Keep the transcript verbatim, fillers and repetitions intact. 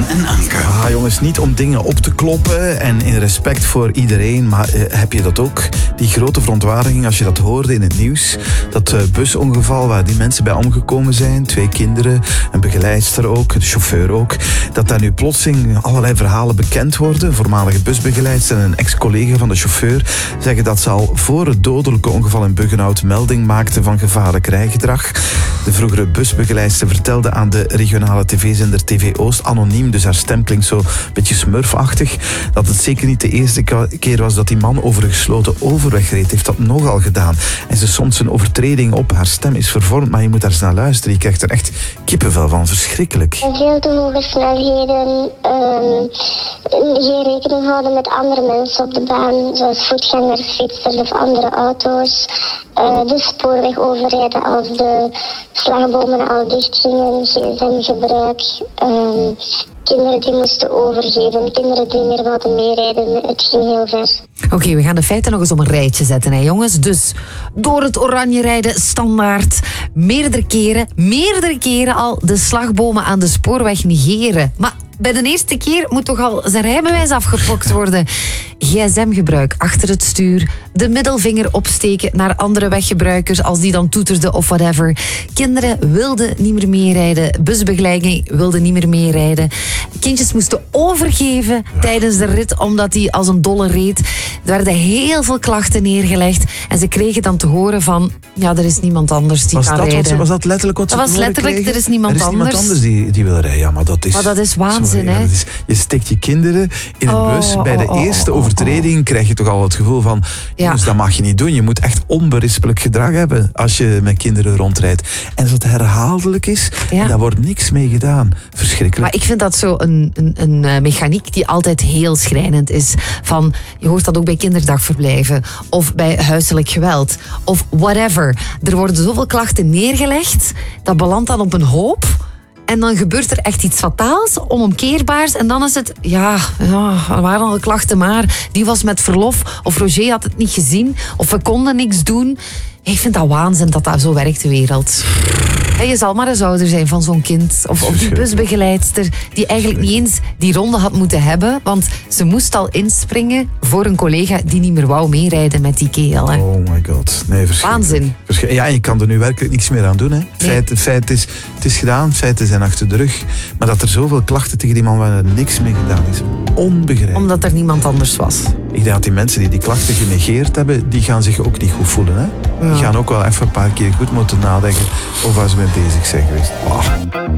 en Anke. Ah, jongens, niet om dingen op te kloppen en in respect voor iedereen, maar uh, heb je dat ook? Die grote verontwaardiging als je dat hoorde in het nieuws. Dat uh, busongeval waar die mensen bij omgekomen zijn. Twee kinderen, een begeleidster ook, de chauffeur ook. Dat daar nu plotseling allerlei verhalen bekend worden. Een voormalige busbegeleidster en een ex-collega van de chauffeur zeggen dat ze al voor het dodelijke ongeval in Buggenhout melding maakten van gevaarlijk rijgedrag. De vroegere busbegeleidster vertelde aan de regionale tv-zender T V Oost, anoniem, dus haar stem klinkt zo een beetje smurfachtig, dat het zeker niet de eerste keer was dat die man over een gesloten overweg reed. Heeft dat nogal gedaan. En ze soms een overtreding op. Haar stem is vervormd, maar je moet daar eens naar luisteren. Je krijgt er echt kippenvel van. Verschrikkelijk. Veel te hoge snelheden. Um, geen rekening houden met andere mensen op de baan, zoals voetgangers, fietsers of andere auto's. Uh, de spoorweg overrijden als de slagbomen al dichtgingen. gsm-gebruik. Um, Kinderen die moesten overgeven, kinderen die meer wilden meerijden, het ging heel ver. Oké, okay, we gaan de feiten nog eens op een rijtje zetten, hè, jongens. Dus door het oranje rijden, standaard, meerdere keren, meerdere keren al de slagbomen aan de spoorweg negeren. Maar bij de eerste keer moet toch al zijn rijbewijs afgepokt worden. gsm-gebruik achter het stuur, de middelvinger opsteken naar andere weggebruikers als die dan toeterden of whatever. Kinderen wilden niet meer meerijden, busbegeleiding wilde niet meer meerijden. Kindjes moesten overgeven tijdens de rit omdat die als een dolle reed. Er werden heel veel klachten neergelegd en ze kregen dan te horen van, ja, er is niemand anders die was kan dat rijden. Wat, was dat letterlijk wat ze Dat was letterlijk, kregen? er is niemand er is anders. niemand anders die, die wil rijden. Ja, maar dat is, maar dat is waanzin, sorry, hè? Ja, dat is, je steekt je kinderen in een Oh, bus. Bij de oh, oh, eerste oh, oh, overtreding krijg je toch al het gevoel van, ja. jongens, dat mag je niet doen. Je moet echt onberispelijk gedrag hebben als je met kinderen rondrijdt. En als het herhaaldelijk is, Ja. daar wordt niks mee gedaan. Verschrikkelijk. Maar ik vind dat zo een, een, een uh, mechaniek die altijd heel schrijnend is. Van, je hoort dat ook bij kinderdagverblijven of bij huiselijk geweld of whatever. Er worden zoveel klachten neergelegd, dat belandt dan op een hoop. En dan gebeurt er echt iets fataals, onomkeerbaars. En dan is het, ja, ja, er waren al klachten, maar die was met verlof. Of Roger had het niet gezien. Of we konden niks doen. Ik vind dat waanzin dat dat zo werkt, de wereld. En je zal maar eens ouder zijn van zo'n kind. Of, of die busbegeleidster die eigenlijk niet eens die ronde had moeten hebben. Want ze moest al inspringen voor een collega die niet meer wou meerijden met die kerel. Hè. Oh my god. Nee, verschrikkelijk. Waanzin. Verschri- ja, je kan er nu werkelijk niks meer aan doen. Hè. Het, Nee. feit, het feit is, het is gedaan, feiten zijn achter de rug. Maar dat er zoveel klachten tegen die man waar er niks mee gedaan is, onbegrijpelijk. Omdat er niemand anders was. Ik denk dat die mensen die die klachten genegeerd hebben, die gaan zich ook niet goed voelen. Hè? Ja. Die gaan ook wel even een paar keer goed moeten nadenken over waar ze mee bezig zijn geweest. Wow.